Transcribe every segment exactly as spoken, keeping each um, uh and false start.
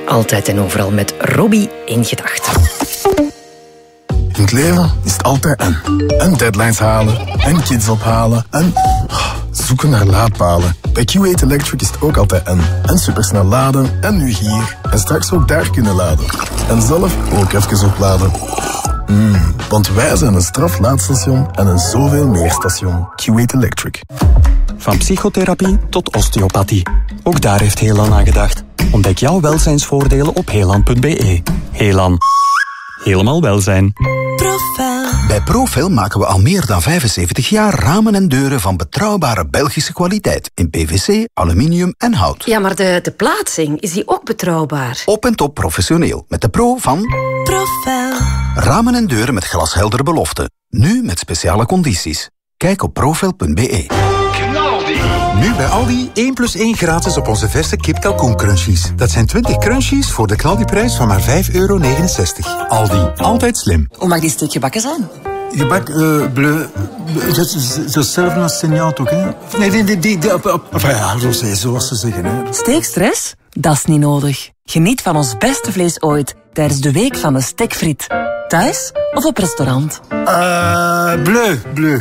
Altijd en overal met Robbie in gedachten. In het leven is het altijd en. En deadlines halen, en kids ophalen, en zoeken naar laadpalen. Bij Q acht Electric is het ook altijd en. En supersnel laden, en nu hier. En straks ook daar kunnen laden. En zelf ook even opladen. Mm, want wij zijn een straflaadstation en een zoveel meer station. Q acht Electric. Van psychotherapie tot osteopathie. Ook daar heeft Helan aan gedacht. Ontdek jouw welzijnsvoordelen op helan punt b e. Helan. Helemaal welzijn. Profel. Bij Profel maken we al meer dan vijfenzeventig jaar ramen en deuren van betrouwbare Belgische kwaliteit. In P V C, aluminium en hout. Ja, maar de, de plaatsing, is die ook betrouwbaar? Op en top professioneel. Met de pro van Profel. Ramen en deuren met glasheldere beloften. Nu met speciale condities. Kijk op profel punt b e. Nu bij Aldi één plus één gratis op onze verse kip kalkoen crunchies. Dat zijn twintig crunchies voor de knaldiprijs van maar vijf euro negenenzestig. Aldi, altijd slim. Hoe mag die steek gebakken zijn? Gebak, uh, bleu, dat is hetzelfde als seniaal ook, hè? Nee, die, die, die, die enfin, ja, zoals ze zeggen, hè. Steekstress? Dat is niet nodig. Geniet van ons beste vlees ooit tijdens de week van de stekfriet. Thuis of op restaurant? Uh, bleu, bleu.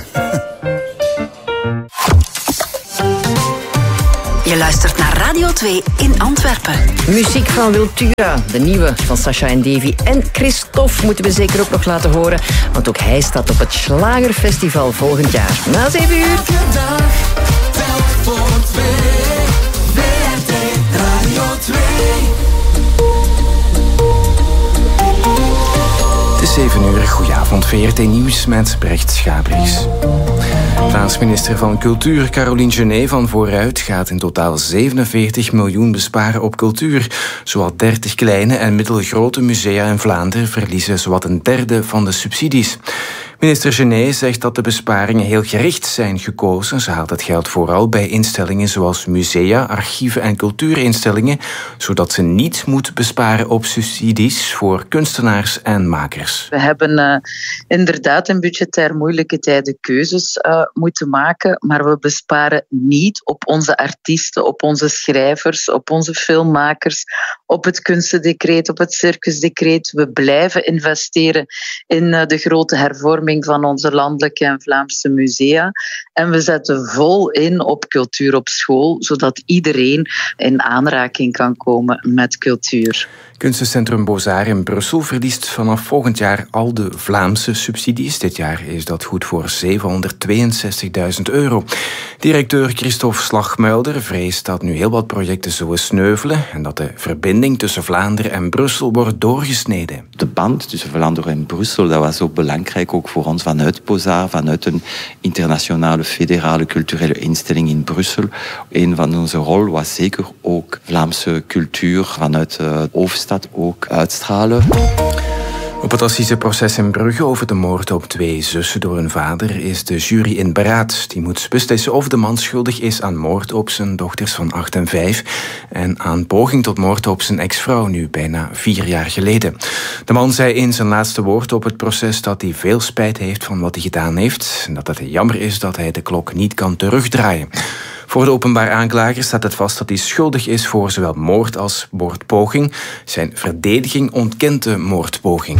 Je luistert naar Radio twee in Antwerpen. Muziek van Wiltura, de nieuwe van Sasha en Davy. En Christophe moeten we zeker ook nog laten horen, want ook hij staat op het Schlagerfestival volgend jaar. Na zeven uur. Het is zeven uur. Goedenavond, V R T Nieuws met Brecht Schabriks. Vlaams minister van Cultuur Caroline Genet van Vooruit gaat in totaal zevenenveertig miljoen besparen op cultuur. Zowat dertig kleine en middelgrote musea in Vlaanderen verliezen zowat een derde van de subsidies. Minister Genet zegt dat de besparingen heel gericht zijn gekozen. Ze haalt het geld vooral bij instellingen zoals musea, archieven en cultuurinstellingen, zodat ze niet moet besparen op subsidies voor kunstenaars en makers. We hebben uh, inderdaad in budgetair moeilijke tijden keuzes uh, moeten maken, maar we besparen niet op onze artiesten, op onze schrijvers, op onze filmmakers, op het kunstendecreet, op het circusdecreet. We blijven investeren in uh, de grote hervorming van onze landelijke en Vlaamse musea. En we zetten vol in op cultuur op school, zodat iedereen in aanraking kan komen met cultuur. Kunstencentrum Beaux-Arts in Brussel verliest vanaf volgend jaar al de Vlaamse subsidies. Dit jaar is dat goed voor zevenhonderdtweeënzestigduizend euro. Directeur Christophe Slagmuilder vreest dat nu heel wat projecten zullen sneuvelen en dat de verbinding tussen Vlaanderen en Brussel wordt doorgesneden. De band tussen Vlaanderen en Brussel, dat was ook belangrijk, ook voor ons vanuit Beaux-Arts, vanuit een internationale federale culturele instelling in Brussel. Een van onze rol was zeker ook Vlaamse cultuur vanuit de hoofdstad ook uitstralen. Op het assiseproces in Brugge over de moord op twee zussen door hun vader is de jury in beraad. Die moet beslissen of de man schuldig is aan moord op zijn dochters van acht en vijf en aan poging tot moord op zijn ex-vrouw, nu bijna vier jaar geleden. De man zei in zijn laatste woord op het proces dat hij veel spijt heeft van wat hij gedaan heeft en dat het jammer is dat hij de klok niet kan terugdraaien. Voor de openbaar aanklager staat het vast dat hij schuldig is voor zowel moord als moordpoging. Zijn verdediging ontkent de moordpoging.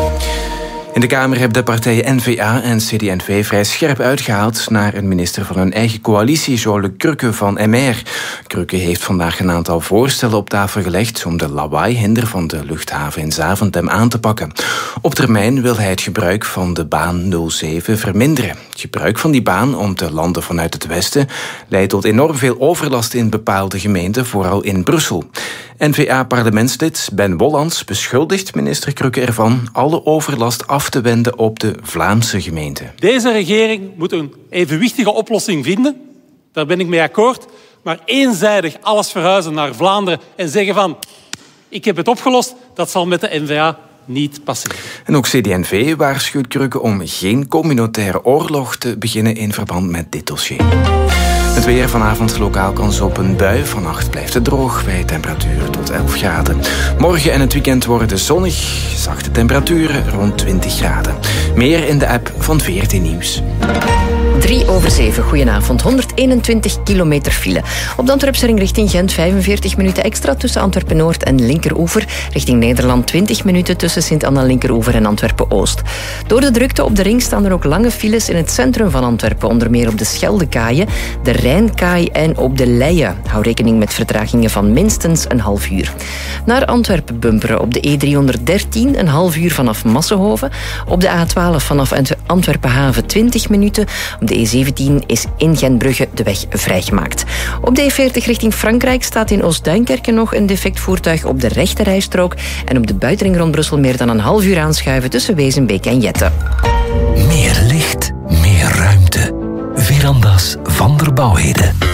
In de Kamer hebben de partijen N V A en C D en V vrij scherp uitgehaald naar een minister van hun eigen coalitie, Jean-Luc Cruque van M R. Cruque heeft vandaag een aantal voorstellen op tafel gelegd om de lawaaihinder van de luchthaven in Zaventem aan te pakken. Op termijn wil hij het gebruik van de baan nul zeven verminderen. Het gebruik van die baan om te landen vanuit het westen leidt tot enorm veel overlast in bepaalde gemeenten, vooral in Brussel. N V A-parlementslid Ben Wollands beschuldigt minister Cruque ervan alle overlast af te wenden op de Vlaamse gemeenten. Deze regering moet een evenwichtige oplossing vinden. Daar ben ik mee akkoord. Maar eenzijdig alles verhuizen naar Vlaanderen en zeggen van ik heb het opgelost, dat zal met de N V A niet passeren. En ook C D en V waarschuwt Cruque om geen communautaire oorlog te beginnen in verband met dit dossier. Het weer vanavond lokaal kans op een bui. Vannacht blijft het droog bij temperaturen tot elf graden. Morgen en het weekend worden zonnig. Zachte temperaturen rond twintig graden. Meer in de app van V R T Nieuws. Drie over zeven, goedenavond. honderdeenentwintig kilometer file. Op de Antwerpse ring richting Gent vijfenveertig minuten extra tussen Antwerpen-Noord en Linkeroever. Richting Nederland twintig minuten tussen Sint-Anna-Linkeroever en Antwerpen-Oost. Door de drukte op de ring staan er ook lange files in het centrum van Antwerpen. Onder meer op de Scheldekaaien, de Rijnkaai en op de Leie. Hou rekening met vertragingen van minstens een half uur. Naar Antwerpen bumperen op de E driehonderddertien, een half uur vanaf Massenhoven. Op de A twaalf vanaf Antwerpen-Haven twintig minuten. Op de E zeventien is in Gentbrugge de weg vrijgemaakt. Op de E veertig richting Frankrijk staat in Oost-Duinkerke nog een defect voertuig op de rechte rijstrook. En op de buitenring rond Brussel meer dan een half uur aanschuiven tussen Wezenbeek en Jette. Meer licht, meer ruimte. Veranda's van der Bouwheden.